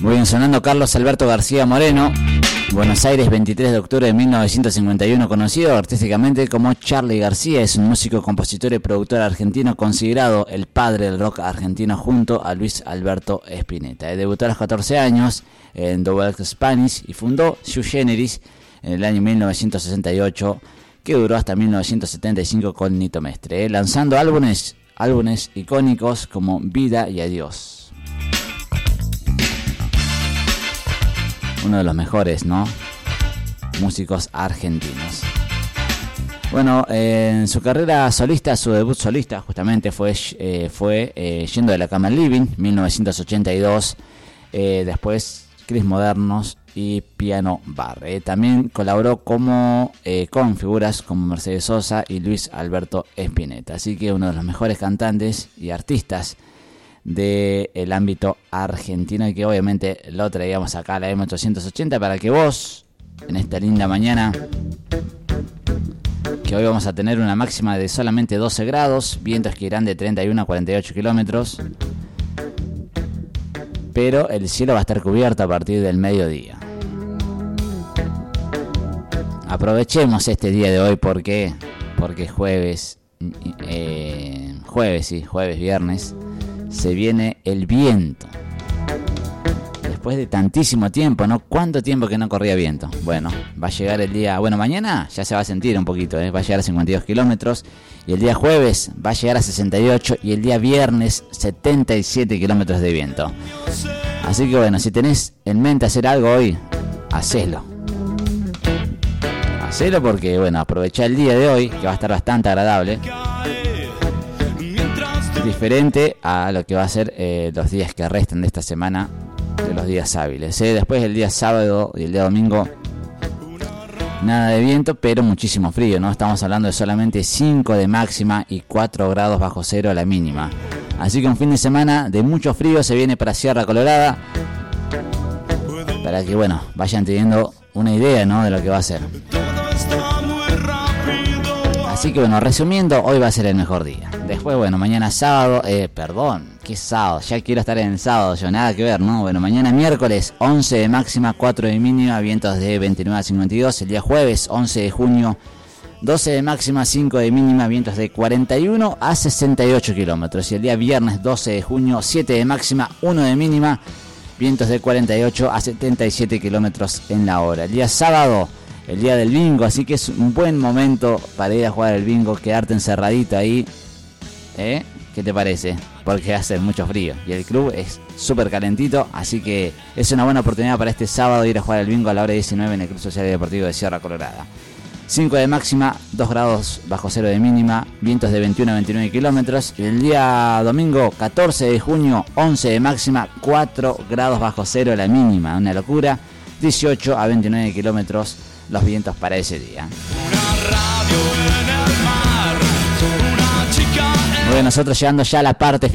Muy bien, sonando Carlos Alberto García Moreno. Buenos Aires, 23 de octubre de 1951, conocido artísticamente como Charly García, es un músico, compositor y productor argentino considerado el padre del rock argentino junto a Luis Alberto Spinetta. Debutó a los 14 años en Double X Spanish y fundó Sui Generis en el año 1968, que duró hasta 1975 con Nito Mestre, lanzando álbumes icónicos como Vida y Adiós. Uno de los mejores, ¿no?, músicos argentinos. Bueno, en su carrera solista, su debut solista justamente fue Yendo de la Cama al Living, 1982. Después Cris Modernos y Piano Bar. También colaboró con figuras como Mercedes Sosa y Luis Alberto Spinetta. Así que uno de los mejores cantantes y artistas del ámbito argentino, y que obviamente lo traíamos acá a la M880 para que vos, en esta linda mañana, que hoy vamos a tener una máxima de solamente 12 grados, vientos que irán de 31 a 48 kilómetros, pero el cielo va a estar cubierto a partir del mediodía. Aprovechemos este día de hoy porque jueves, viernes, se viene el viento. Después de tantísimo tiempo, ¿no? ¿Cuánto tiempo que no corría viento? Bueno, va a llegar el día... Bueno, mañana ya se va a sentir un poquito, va a llegar a 52 kilómetros. Y el día jueves va a llegar a 68. Y el día viernes, 77 kilómetros de viento. Así que bueno, si tenés en mente hacer algo hoy, hacelo. Hacelo porque, bueno, aprovechá el día de hoy, que va a estar bastante agradable. Diferente a lo que va a ser los días que restan de esta semana, de los días hábiles. Después el día sábado y el día domingo, nada de viento, pero muchísimo frío, ¿no? Estamos hablando de solamente 5 de máxima y 4 grados bajo cero a la mínima. Así que un fin de semana de mucho frío se viene para Sierra Colorada, para que, bueno, vayan teniendo una idea, ¿no?, de lo que va a ser. Así que bueno, resumiendo, hoy va a ser el mejor día. Después, bueno, mañana sábado, ¿qué sábado? Ya quiero estar en el sábado, yo, nada que ver, ¿no? Bueno, mañana miércoles, 11 de máxima, 4 de mínima, vientos de 29 a 52. El día jueves, 11 de junio, 12 de máxima, 5 de mínima, vientos de 41 a 68 kilómetros. Y el día viernes, 12 de junio, 7 de máxima, 1 de mínima, vientos de 48 a 77 kilómetros en la hora. El día sábado, el día del bingo, así que es un buen momento para ir a jugar el bingo, quedarte encerradito ahí. ¿Qué te parece? Porque hace mucho frío y el club es súper calentito, así que es una buena oportunidad para este sábado ir a jugar el bingo a la hora 19 en el Club Social y Deportivo de Sierra Colorada. 5 de máxima, 2 grados bajo cero de mínima, vientos de 21 a 29 kilómetros. Y el día domingo, 14 de junio, 11 de máxima, 4 grados bajo cero la mínima. Una locura, 18 a 29 kilómetros los vientos para ese día. Muy bien, nosotros llegando ya a la parte